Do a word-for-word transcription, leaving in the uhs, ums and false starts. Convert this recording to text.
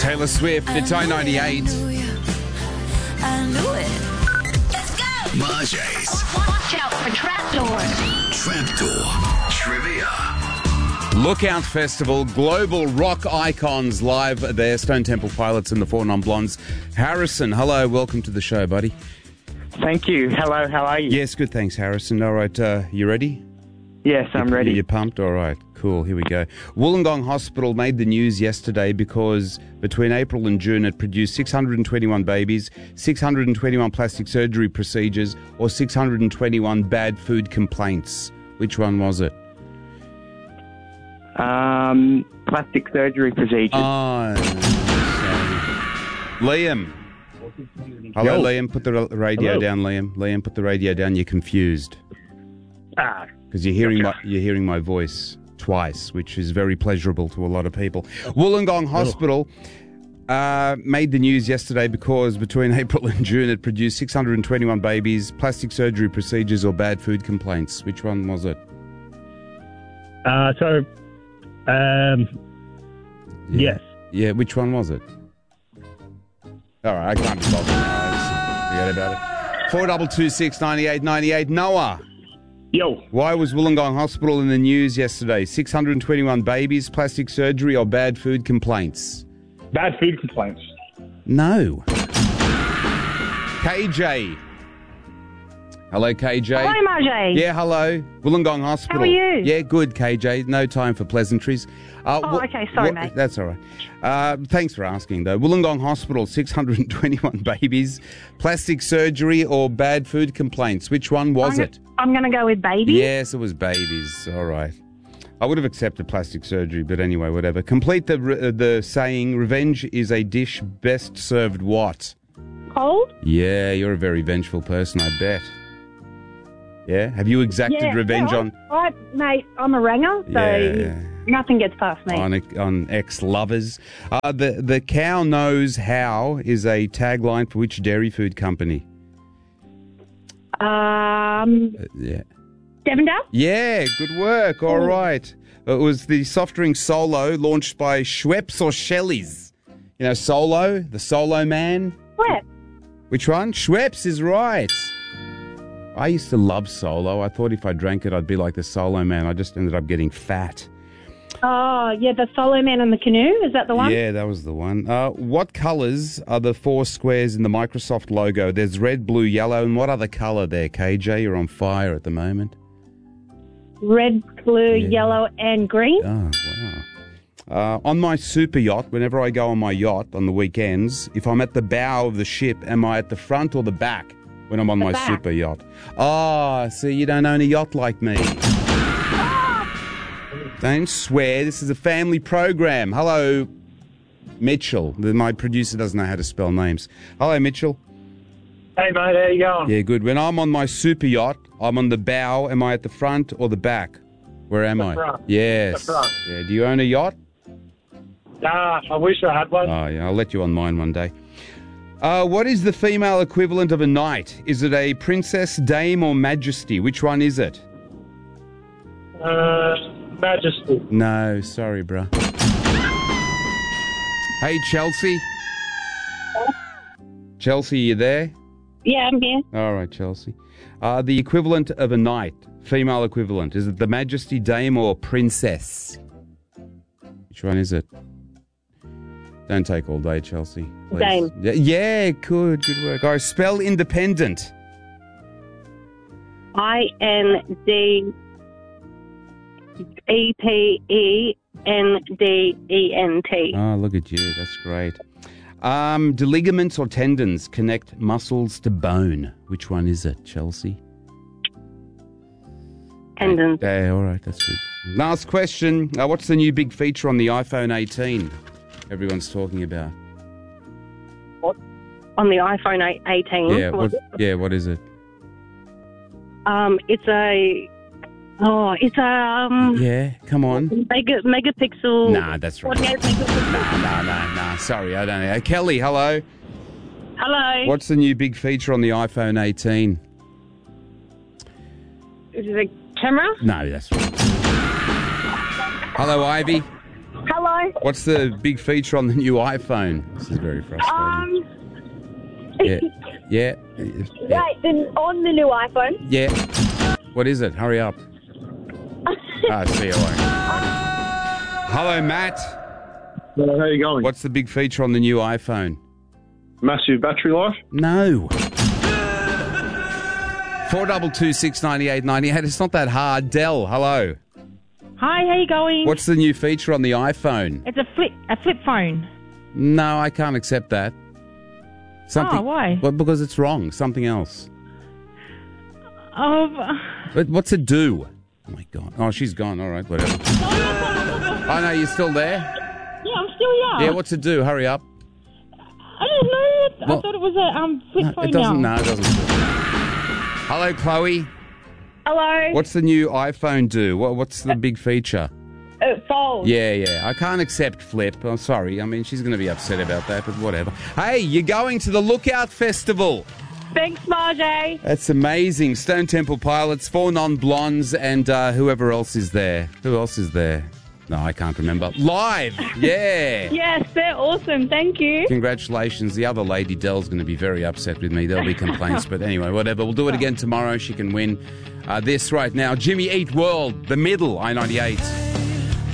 Taylor Swift, it's I ninety-eight. I knew it. Let's go! Marjay's Watch out for trapdoors. Trapdoor Trivia. Lookout Festival, global rock icons live there. Stone Temple Pilots and the Four Non-Blondes. Harrison, hello, welcome to the show, buddy. Thank you. Hello, how are you? Yes, good, thanks, Harrison. All right, uh, you ready? Yes, I'm you, ready. You pumped? All right, cool, here we go. Wollongong Hospital made the news yesterday because between April and June it produced six hundred twenty-one babies, six hundred twenty-one plastic surgery procedures, or six hundred twenty-one bad food complaints. Which one was it? Um, plastic surgery procedure. Oh, sorry. Liam. Hello, Yo. Liam. Put the ra- radio Hello. down, Liam. Liam, put the radio down. You're confused ah, because you're hearing my you're hearing my voice twice, which is very pleasurable to a lot of people. Wollongong Hospital uh, made the news yesterday because between April and June it produced six hundred twenty-one babies, plastic surgery procedures, or bad food complaints. Which one was it? Uh, so, um, Yeah. yes. Yeah, which one was it? All right, I can't be bothered now. Forget about it. Four double two six ninety eight ninety eight. Noah, Yo. why was Wollongong Hospital in the news yesterday? Six hundred twenty-one babies, plastic surgery, or bad food complaints? Bad food complaints. No. K J. Hello, K J. Hello, Marjay. Yeah, hello. Wollongong Hospital. How are you? Yeah, good, K J. No time for pleasantries. Uh, Oh, wh- okay. Sorry, wh- mate. That's all right. Uh, thanks for asking, though. Wollongong Hospital, six hundred twenty-one babies, plastic surgery, or bad food complaints. Which one was I'm, it? I'm going to go with baby. Yes, it was babies. All right. I would have accepted plastic surgery, but anyway, whatever. Complete the re- uh, the saying, revenge is a dish best served what? Cold? Yeah, you're a very vengeful person, I bet. Yeah? Have you exacted Yeah. revenge yeah, on... I, I, mate, I'm a ranger, so Yeah. nothing gets past me. on on ex-lovers. Uh, the the cow knows how is a tagline for which dairy food company? Um, Uh, yeah, Devondale? yeah, good work. All right, it was the soft drink Solo launched by Schweppes or Shelley's. You know, Solo, the Solo Man. Where? Which one? Schweppes is right. I used to love Solo. I thought if I drank it, I'd be like the Solo Man. I just ended up getting fat. Oh, yeah, the solo man in the canoe. Is that the one? Yeah, that was the one. Uh, what colours are the four squares in the Microsoft logo? There's red, blue, yellow, and what other colour there, K J? You're on fire at the moment. Red, blue, Yeah. yellow, and green. Oh, wow. Uh, on my super yacht, whenever I go on my yacht on the weekends, if I'm at the bow of the ship, am I at the front or the back when I'm on The my back. super yacht? Oh, see, you don't own a yacht like me. Don't swear. This is a family program. Hello, Mitchell. The- My producer doesn't know how to spell names. Hello, Mitchell. Hey, mate, how you going? Yeah, good. When I'm on my super yacht, I'm on the bow. Am I at the front or the back? Where am The I? front. Yes. The front. Yeah. Do you own a yacht? Nah, I wish I had one. Oh, yeah. I'll let you on mine one day. Uh, what is the female equivalent of a knight? Is it a princess, dame, or majesty? Which one is it? Uh, Majesty. No, sorry, bruh. Hey, Chelsea. Chelsea, you there? Yeah, I'm here. All right, Chelsea. Uh, the equivalent of a knight, female equivalent, is it the majesty, dame, or princess? Which one is it? Don't take all day, Chelsea. Please. Dame. Yeah, yeah, good, good work. All right, spell independent. I N D E P E N D E N T. Oh, look at you. That's great. Um, do ligaments or tendons connect muscles to bone? Which one is it, Chelsea? Tendons. Yeah, all right, that's good. Last question. Uh, what's the new big feature on the iPhone eighteen everyone's talking about? On the iPhone eight- eighteen. Yeah, what, yeah, what is it? Um, it's a... Oh, it's a... Um, Yeah, come on. Mega, megapixel... Nah, that's right. forty-eight megapixel. Nah, nah, nah, nah. Sorry, I don't know. Kelly, hello. Hello. What's the new big feature on the iPhone eighteen? Is it a camera? No, that's right. Hello, Ivy. Hello. hello. What's the big feature on the new iPhone? This is very frustrating. Um, yeah. Yeah. Yeah. Right, then on the new iPhone. Yeah. What is it? Hurry up. Ah, see you later. Hello, Matt. Uh, how you going? What's the big feature on the new iPhone? Massive battery life? No. Four double two six ninety eight ninety eight. It's not that hard. Dell, hello. Hi, how you going? What's the new feature on the iPhone? It's a flip a flip phone. No, I can't accept that. Something. Oh, why? Well, because it's wrong. Something else. Um, But what's it do? Oh my God. Oh, she's gone. All right, whatever. Oh no, you're still there? yeah, I'm still here. Yeah, what's it do? Hurry up. I don't know. Well, I thought it was a um flip No, phone it doesn't. now. No, it doesn't. Hello, Chloe. Hello. What's the new iPhone do? What, what's the big feature? It folds. Yeah, yeah. I can't accept Flip. I'm sorry. I mean, she's going to be upset about that, but whatever. Hey, you're going to the Lookout Festival. Thanks, Marjay. That's amazing. Stone Temple Pilots, Four Non-Blondes, and uh, whoever else is there. Who else is there? No, I can't remember. Live. Yeah. Yes, they're awesome. Thank you. Congratulations. The other lady, Dell's going to be very upset with me. There'll be complaints. But anyway, whatever. We'll do it again tomorrow. She can win uh, this right now. Jimmy Eat World, the middle, I ninety-eight.